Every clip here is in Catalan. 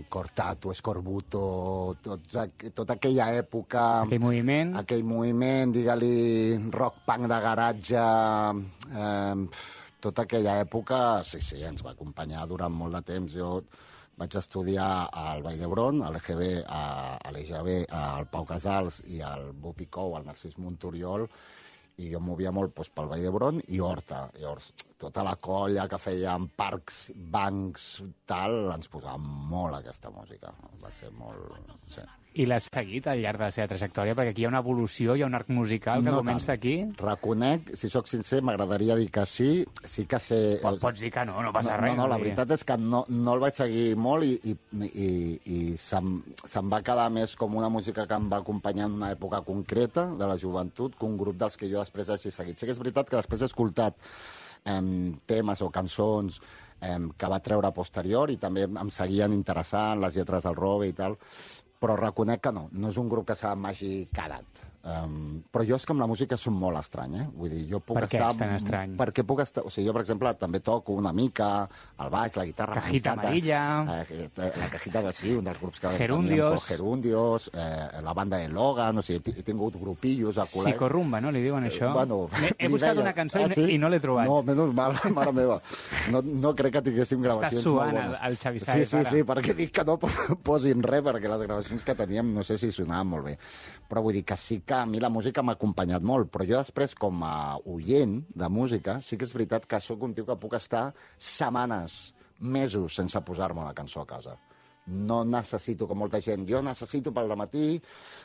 Cortato, Scorbuto, tota aquella època... Aquell moviment, digue-li, rock-punk de garatge... tota aquella època, sí, ens va acompanyar durant molt de temps. Jo vaig estudiar al Vall d'Hebron, a l'EGB, a l'EGB, al Pau Casals i al Bupicou, al Narcís Monturiol, i jo movia molt pel Vall d'Hebron i Horta. Llavors, tota la colla que feien parcs, bancs, tal, ens posava molt aquesta música. Va ser molt... Sí. I l'has seguit al llarg de la seva trajectòria? Perquè aquí hi ha una evolució, hi ha un arc musical que comença aquí. Reconec, si sóc sincer, m'agradaria dir que sí. Sí que sé... Pots dir que no passa res. No, la veritat és que no el vaig seguir molt i se'm va quedar més com una música que em va acompanyar en una època concreta de la joventut que un grup dels que jo després hagi seguit. Sí que és veritat que després he escoltat temes o cançons que va treure posterior i també em seguien interessant les lletres del Robe i tal, però reconec que no és un grup que se m'hagi quedat. Però jo és que amb la música som molt estrany, Vull dir, jo puc estar... Per què és tan estrany? Perquè puc estar... O sigui, jo, per exemple, també toco una mica el baix, la guitarra... Cajita Amarilla... La Cajita, sí, un dels grups que... Gerundios, la banda de Logan, o sigui, he tingut grupillos a col·leg... Psicorrumba, no? Li diuen això? Bueno... He buscat una cançó i no l'he trobat. No, menys mal, mare meva. No crec que tinguéssim gravacions molt bones. Està suant el Xavi Sáez, ara. Sí, perquè dic que no posin res, perquè les gravacions que teníem no sé si sonaven molt bé. Però vull dir que sí que a mi la música m'ha acompanyat molt, però jo després, com a oient de música, sí que és veritat que sóc un tio que puc estar setmanes, mesos, sense posar-me una cançó a casa. No necessito, com molta gent, jo necessito pel dematí...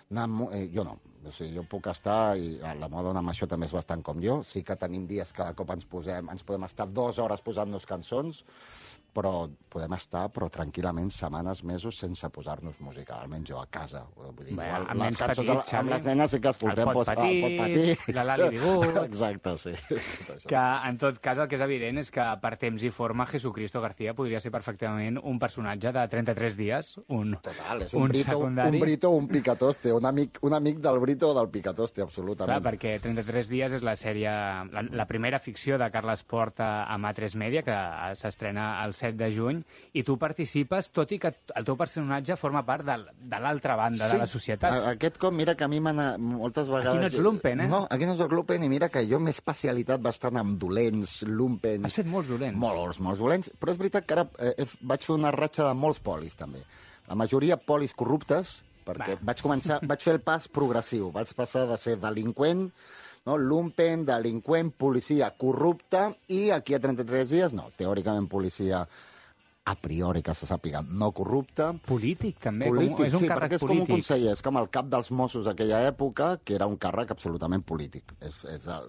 Jo no. O sigui, jo puc estar, i la meva dona amb això també és bastant com jo, sí que tenim dies que cada cop ens podem estar 2 hores posant-nos cançons, però podem estar tranquil·lament setmanes, mesos, sense posar-nos música, almenys jo a casa. Vull dir, amb nens petits, amb les nenes sí que escoltem el Pot Patir, la Lali Dibuix... Exacte, sí. Que, en tot cas, el que és evident és que per temps i forma Jesucristo García podria ser perfectament un personatge de 33 dies, Total, és un Brito o un Picatoste, un amic del Brito o del Picatoste, absolutament. Clar, perquè 33 dies és la sèrie, la primera ficció de Carles Porta a A3 Media, que s'estrena el 7 de juny, i tu participes, tot i que el teu personatge forma part de l'altra banda de la societat. Sí, aquest cop, mira que a mi moltes vegades... Aquí no ets lumpen, No, aquí no soc lumpen, i mira que jo m'he especialitat bastant amb dolents, lumpens... Has fet molts dolents. Molts dolents, però és veritat que ara vaig fer una ratxa de molts polis, també. La majoria polis corruptes, perquè vaig fer el pas progressiu, vaig passar de ser delinqüent, no? Lumpen, delinqüent, policia corrupta, i aquí a 33 dies, no, teòricament policia a priori que se sàpiga, no corrupta. Polític, també. Polític, és un sí, càrrec perquè és polític. com un conseller, és com el cap dels Mossos d'aquella època, que era un càrrec absolutament polític. És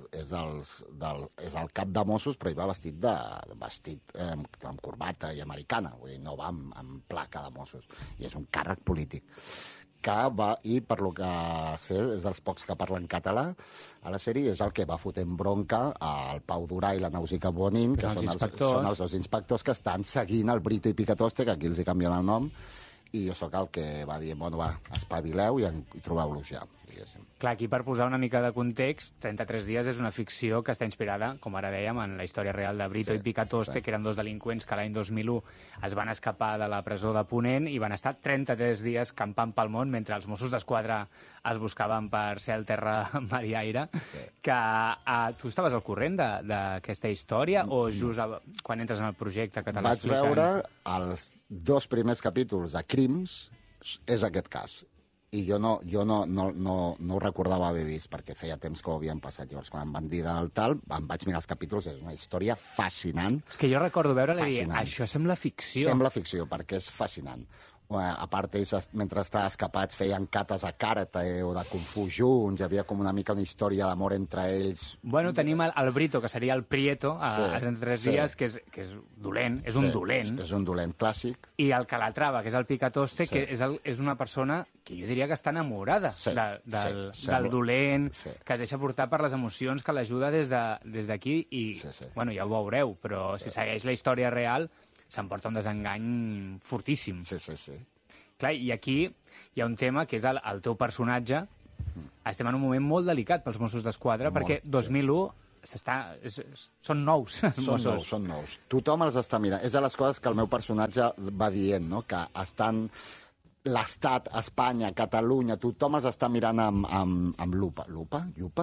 el cap de Mossos, però hi va vestit amb corbata i americana, vull dir, no va amb placa de Mossos, i és un càrrec polític. I per lo que sé, és dels pocs que parlen català a la sèrie, és el que va fotent bronca al Pau Durà i la Nausica Bonin, que són els dos inspectors que estan seguint el Brito i Picatoste, que aquí els hi canvien el nom, i jo sóc el que va dir, bueno, va, espavileu i trobeu-los ja, diguéssim. Clar, aquí per posar una mica de context, 33 dies és una ficció que està inspirada, com ara dèiem, en la història real de Brito i Picatoste, que eren dos delinqüents que l'any 2001 es van escapar de la presó de Ponent i van estar 33 dies campant pel món mentre els Mossos d'Esquadra els buscaven per cel, terra, mar i aire. Que tu estaves al corrent d'aquesta història o just quan entres en el projecte que te l'expliquen? Vaig veure els 2 primers capítols de Crims, és aquest cas. I jo no ho recordava haver vist, perquè feia temps que ho havien passat. Llavors, quan em van dir del tal, em vaig mirar els capítols, és una història fascinant. És que jo recordo veure-la i dir, això sembla ficció. Sembla ficció, perquè és fascinant. A part, ells, mentre estaven escapats, feien cates a karate o de kung fu junts, hi havia com una mica una història d'amor entre ells. Bueno, tenim el Brito, que seria el Prieto, a 33 dies, que és dolent, és un dolent. És un dolent clàssic. I el Calatrava, que és el Picatoste, que és una persona que jo diria que està enamorada del dolent, que es deixa portar per les emocions, que l'ajuda des d'aquí, i bueno, ja ho veureu, però si segueix la història real s'emporta un desengany fortíssim. Sí. Clar, i aquí hi ha un tema que és el teu personatge. Estem en un moment molt delicat pels Mossos d'Esquadra, perquè 2001 són nous, els Mossos. Són nous. Tothom els està mirant. És de les coses que el meu personatge va dient, no? Que estan... L'Estat, Espanya, Catalunya, tothom els està mirant amb lupa. Lupa?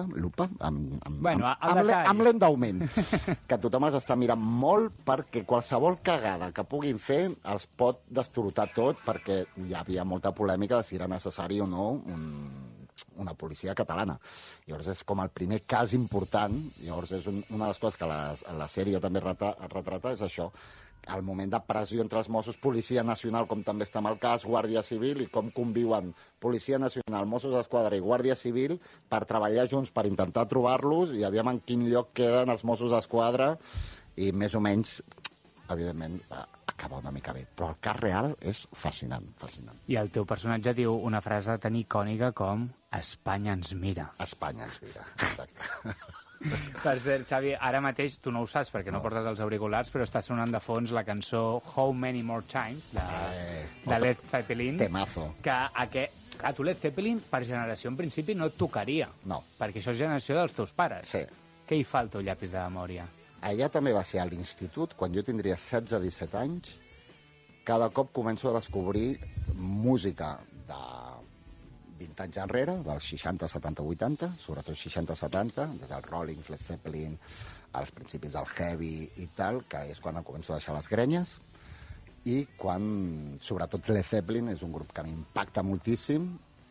Amb lent d'augment. Que tothom els està mirant molt perquè qualsevol cagada que puguin fer els pot destrotar tot, perquè hi havia molta polèmica de si era necessari o no una policia catalana. Llavors és com el primer cas important. Llavors és una de les coses que la sèrie també retrata, és això, el moment de pressió entre els Mossos, Policia Nacional, com també està amb el cas, Guàrdia Civil, i com conviuen Policia Nacional, Mossos d'Esquadra i Guàrdia Civil per treballar junts, per intentar trobar-los, i aviam en quin lloc queden els Mossos d'Esquadra, i més o menys, evidentment, acaba una mica bé. Però el cas real és fascinant, fascinant. I el teu personatge diu una frase tan icònica com Espanya ens mira. Espanya ens mira, exacte. Per cert, Xavi, ara mateix tu no ho saps perquè no portes els auriculars, però està sonant de fons la cançó How Many More Times de Led Zeppelin. Temazo. Clar, tu Led Zeppelin per generació en principi no et tocaria. No. Perquè això és generació dels teus pares. Sí. Què hi fa al teu llapis de memòria? Allà també va ser a l'institut, quan jo tindria 16-17 anys, cada cop començo a descobrir música de 20 anys enrere, dels 60, 70, 80, sobretot 60-70, des del Rolling, Led Zeppelin, als principis del heavy i tal, que és quan em començo a deixar les grenyes, i quan, sobretot Led Zeppelin, és un grup que m'impacta moltíssim,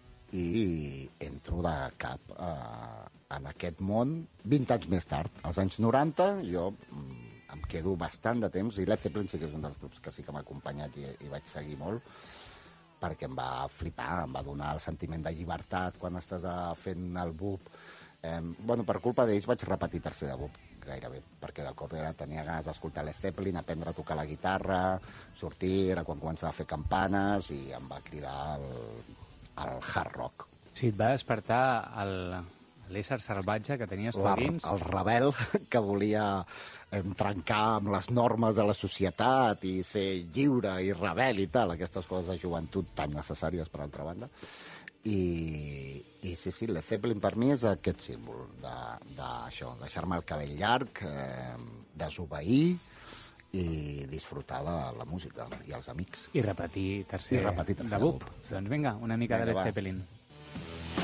i entro de cap en aquest món 20 anys més tard. Als anys 90 jo em quedo bastant de temps, i Led Zeppelin sí que és un dels grups que sí que m'ha acompanyat i vaig seguir molt, perquè em va flipar, em va donar el sentiment de llibertat quan estàs fent el BUP. Per culpa d'ells vaig repetir tercer de BUP, gairebé, perquè de cop tenia ganes d'escoltar Led Zeppelin, aprendre a tocar la guitarra, sortir, era quan començava a fer campanes, i em va cridar el hard rock. Sí, et va despertar l'ésser salvatge que tenies tu dins. El rebel que volia trencar amb les normes de la societat i ser lliure i rebel i tal, aquestes coses de joventut tan necessàries, per altra banda. I sí, Led Zeppelin per mi és aquest símbol d'això, deixar-me el cabell llarg, desobeir i disfrutar de la música i els amics. I repetir tercer de BUP. Doncs vinga, una mica de Led Zeppelin.